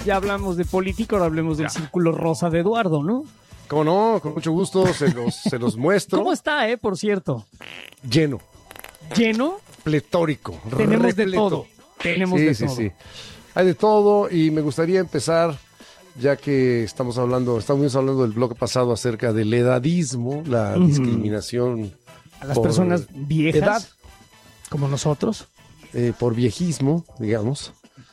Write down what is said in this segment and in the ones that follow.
Ya hablamos de política, ahora hablemos del círculo rosa de Eduardo, ¿no? ¿Cómo no? Con mucho gusto se los muestro. ¿Cómo está, por cierto? Lleno. ¿Lleno? Pletórico. Tenemos repleto. de todo. Tenemos de todo. Sí. Hay de todo y me gustaría empezar, ya que estamos hablando del bloque pasado acerca del edadismo, la discriminación a las personas viejas, edad, como nosotros. Por viejismo, digamos.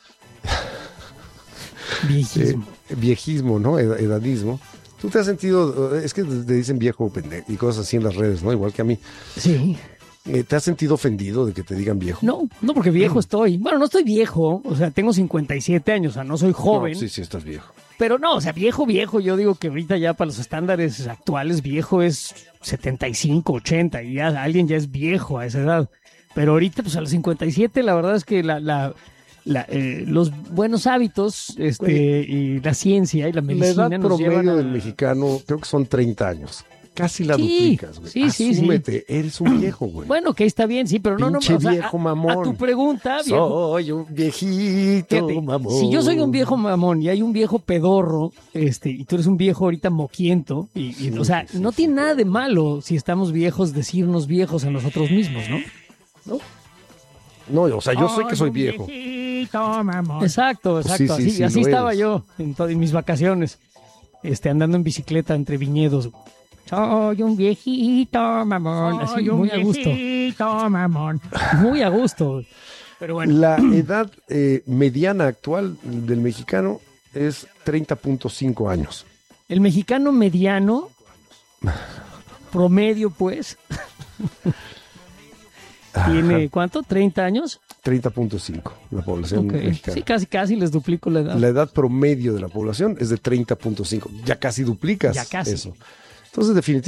Viejismo. Viejismo, ¿no? Edadismo. ¿Tú te has sentido, es que te dicen viejo pendejo y cosas así en las redes, ¿no? Igual que a mí. Sí. ¿Te has sentido ofendido de que te digan viejo? No, porque viejo estoy. Bueno, no estoy viejo, o sea, tengo 57 años, o sea, no soy joven. No, sí, estás viejo. Pero no, o sea, viejo, yo digo que ahorita ya para los estándares actuales, viejo es 75, 80, y ya alguien ya es viejo a esa edad. Pero ahorita, pues a los 57, la verdad es que los buenos hábitos y la ciencia y la medicina la edad nos llevan promedio del mexicano creo que son 30 años. Casi la duplicas, güey. Asúmete, eres un viejo, güey. Bueno, que está bien, sí, pero Pinche o sea, viejo mamón. A tu pregunta, viejo. Soy un viejito Fíjate, mamón. si yo soy un viejo mamón y hay un viejo pedorro, y tú eres un viejo ahorita moquiento, o sea, no tiene nada de malo si estamos viejos decirnos viejos a nosotros mismos, ¿no? No, o sea, yo sé que soy viejo. Exacto. Sí, así estaba eres. yo en mis vacaciones, andando en bicicleta entre viñedos. Soy un viejito mamón, así muy a gusto. Mamón. Muy a gusto. Pero bueno. La edad mediana actual del mexicano es 30.5 años. El mexicano mediano, promedio pues, tiene ¿cuánto? ¿30 años? 30.5 la población mexicana. Sí, casi les duplico la edad. La edad promedio de la población es de 30.5. Ya casi duplicas eso. Entonces, definitivamente